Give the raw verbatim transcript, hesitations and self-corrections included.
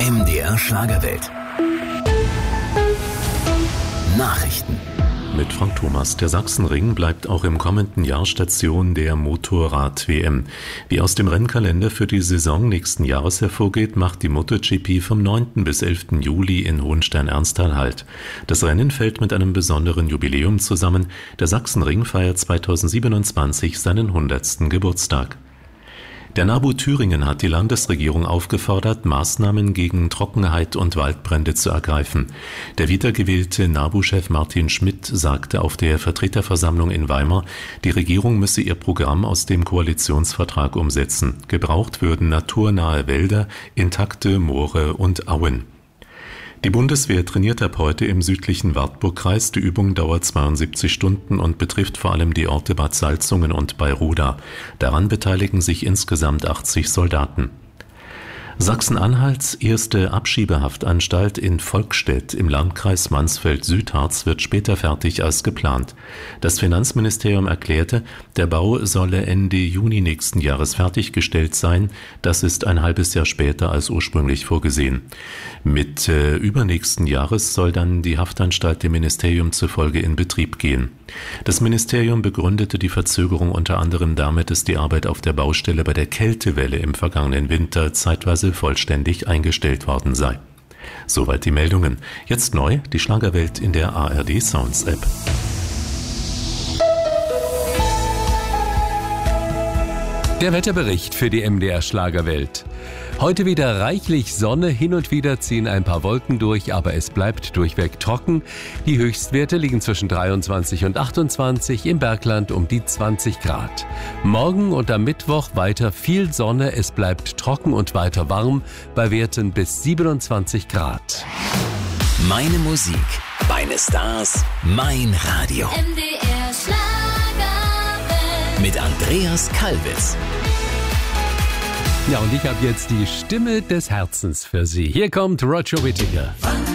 M D R Schlagerwelt. Nachrichten. Mit Frank Thomas. Der Sachsenring bleibt auch im kommenden Jahr Station der Motorrad-W M. Wie aus dem Rennkalender für die Saison nächsten Jahres hervorgeht, macht die MotoGP vom neunten bis elften Juli in Hohenstein-Ernsthal Halt. Das Rennen fällt mit einem besonderen Jubiläum zusammen. Der Sachsenring feiert zweitausendsiebenundzwanzig seinen hundertsten Geburtstag. Der NABU Thüringen hat die Landesregierung aufgefordert, Maßnahmen gegen Trockenheit und Waldbrände zu ergreifen. Der wiedergewählte NABU-Chef Martin Schmidt sagte auf der Vertreterversammlung in Weimar, die Regierung müsse ihr Programm aus dem Koalitionsvertrag umsetzen. Gebraucht würden naturnahe Wälder, intakte Moore und Auen. Die Bundeswehr trainiert ab heute im südlichen Wartburgkreis. Die Übung dauert zweiundsiebzig Stunden und betrifft vor allem die Orte Bad Salzungen und Beiruda. Daran beteiligen sich insgesamt achtzig Soldaten. Sachsen-Anhalts erste Abschiebehaftanstalt in Volkstedt im Landkreis Mansfeld-Südharz wird später fertig als geplant. Das Finanzministerium erklärte, der Bau solle Ende Juni nächsten Jahres fertiggestellt sein. Das ist ein halbes Jahr später als ursprünglich vorgesehen. Mit äh, übernächsten Jahres soll dann die Haftanstalt dem Ministerium zufolge in Betrieb gehen. Das Ministerium begründete die Verzögerung unter anderem damit, dass die Arbeit auf der Baustelle bei der Kältewelle im vergangenen Winter zeitweise vollständig eingestellt worden sei. Soweit die Meldungen. Jetzt neu die Schlagerwelt in der A R D Sounds App. Der Wetterbericht für die M D R Schlagerwelt. Heute wieder reichlich Sonne, hin und wieder ziehen ein paar Wolken durch, aber es bleibt durchweg trocken. Die Höchstwerte liegen zwischen dreiundzwanzig und achtundzwanzig, im Bergland um die zwanzig Grad. Morgen und am Mittwoch weiter viel Sonne, es bleibt trocken und weiter warm, bei Werten bis siebenundzwanzig Grad. Meine Musik, meine Stars, mein Radio. M D R Schlagerwelt. Mit Andreas Kalbitz. Ja, und ich habe jetzt die Stimme des Herzens für Sie. Hier kommt Roger Whittaker.